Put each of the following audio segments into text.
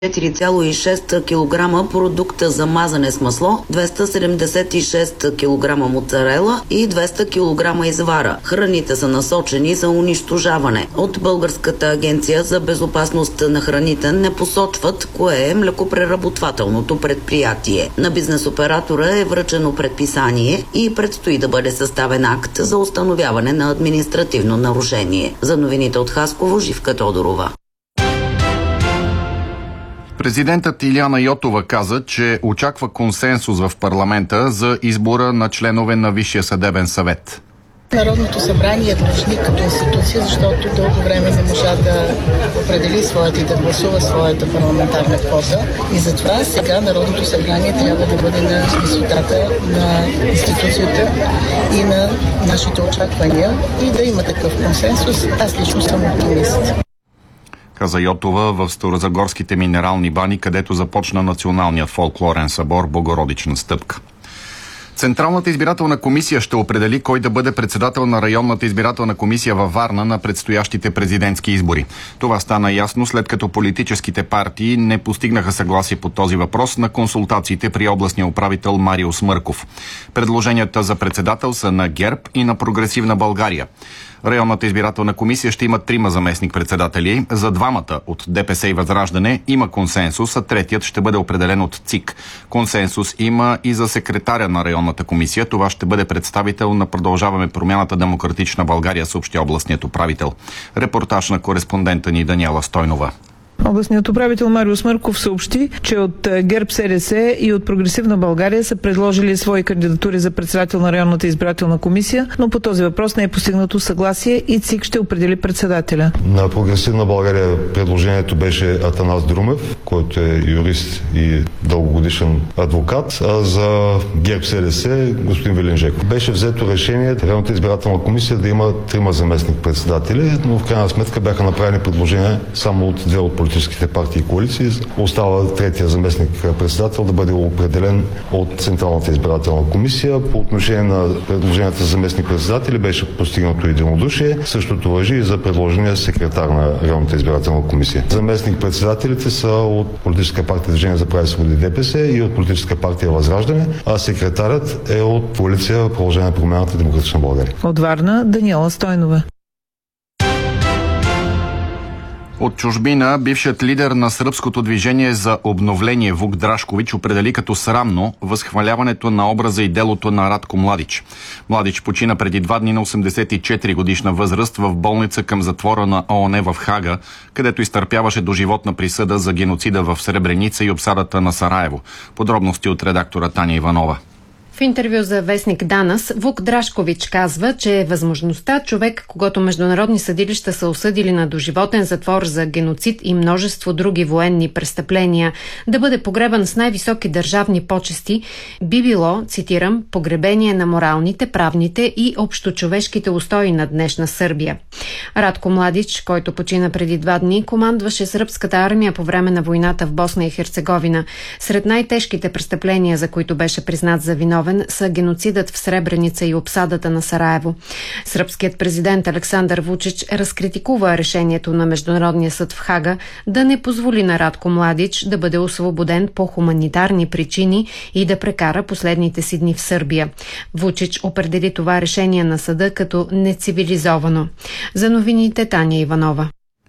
4,6 кг продукта за мазане с масло, 276 кг моцарела и 200 кг извара. Храните са насочени за унищожаване. От Българската агенция за безопасност на храните не посочват кое е млекопреработвателното предприятие. На бизнес оператора е връчено предписание и предстои да бъде съставен акт за установяване на административно нарушение. За новините от Хасково, Живка Тодорова. Президентът Илияна Йотова каза, че очаква консенсус в парламента за избора на членове на Висшия съдебен съвет. Народното събрание е длъжник като институция, защото дълго време не можа да определи своята и да гласува своята парламентарна квота. И затова сега Народното събрание трябва да бъде на висотата на институцията и на нашите очаквания и да има такъв консенсус. Аз лично съм оптимист. Каза Йотова в Старозагорските минерални бани, където започна националният фолклорен събор Богородична стъпка. Централната избирателна комисия ще определи кой да бъде председател на районната избирателна комисия във Варна на предстоящите президентски избори. Това стана ясно, след като политическите партии не постигнаха съгласие по този въпрос на консултациите при областния управител Марио Смърков. Предложенията за председател са на ГЕРБ и на Прогресивна България. Районната избирателна комисия ще има 3 заместник-председатели. За 2 от ДПС и Възраждане има консенсус, а третият ще бъде определен от ЦИК. Консенсус има и за секретаря на районната комисия. Това ще бъде представител на Продължаваме промяната Демократична България, съобщи областният управител. Репортаж на кореспондента ни Даниела Стойнова. Областният управител Марио Смърков съобщи, че от ГЕРБ-СДС и от Прогресивна България са предложили свои кандидатури за председател на районната избирателна комисия, но по този въпрос не е постигнато съгласие и ЦИК ще определи председателя. На Прогресивна България предложението беше Атанас Друмев, който е юрист и дългогодишен адвокат, а за ГЕРБ-СДС господин Велин Жеков. Беше взето решение районната избирателна комисия да има 3 заместник-председатели, но в крайна сметка бяха направени предложения само от 2 от политическите партии и коалиции. Остава третия заместник-председател да бъде определен от Централната избирателна комисия. По отношение на предложенията за заместник-председатели беше постигнато единодушие. Същото важи и за предложения секретар на районната избирателна комисия. Заместник-председателите са от политическа партия Движение за права и свободи ДПС и от политическа партия Възраждане, а секретарят е от коалиция Продължаваме на промяната Демократична България. От Варна Даниела Стойнова. От чужбина бившият лидер на сръбското движение за обновление Вук Драшкович определи като срамно възхваляването на образа и делото на Радко Младич. Младич почина преди 2 дни на 84 годишна възраст в болница към затвора на ООН в Хага, където изтърпяваше доживотна присъда за геноцида в Сребреница и обсадата на Сараево. Подробности от редактора Таня Иванова. В интервю за вестник Данас, Вук Драшкович казва, че възможността човек, когато международни съдилища са осъдили на доживотен затвор за геноцид и множество други военни престъпления, да бъде погребан с най-високи държавни почести, би било, цитирам, погребение на моралните, правните и общочовешките устои на днешна Сърбия. Радко Младич, който почина преди 2 дни, командваше сръбската армия по време на войната в Босна и Херцеговина. Сред най-тежките престъпления, за които беше признат за виновен, са геноцидът в Сребреница и обсадата на Сараево. Сръбският президент Александър Вучич разкритикува решението на Международния съд в Хага да не позволи на Радко Младич да бъде освободен по хуманитарни причини и да прекара последните си дни в Сърбия. Вучич определи това решение на съда като нецивилизовано. За новините Таня Иванова.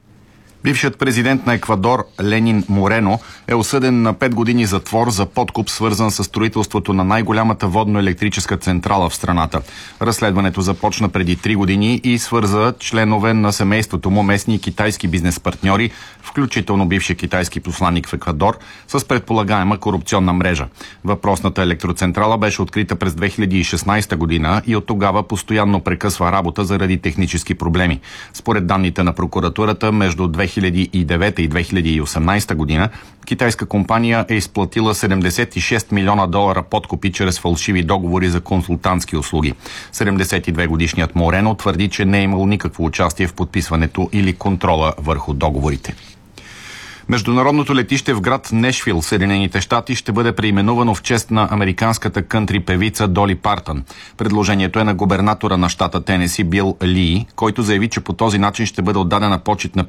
Бившият президент на Еквадор Ленин Морено е осъден на 5 години затвор за подкуп, свързан с строителството на най-голямата водно-електрическа централа в страната. Разследването започна преди 3 години и свърза членове на семейството му, местни и китайски бизнес партньори, включително бившия китайски посланник в Еквадор, с предполагаема корупционна мрежа. Въпросната електроцентрала беше открита през 2016 година и от тогава постоянно прекъсва работа заради технически проблеми. Според данните на прокуратурата, между 2009 и 2018 година китайска компания е изплатила $76 милиона подкупи чрез фалшиви договори за консултантски услуги. 72-годишният Морено твърди, че не е имал никакво участие в подписването или контрола върху договорите. Международното летище в град Нешвил, Съединените щати, ще бъде преименувано в чест на американската кънтри певица Доли Партън. Предложението е на губернатора на щата Тенеси Бил Ли, който заяви, че по този начин ще бъде отдадена почит на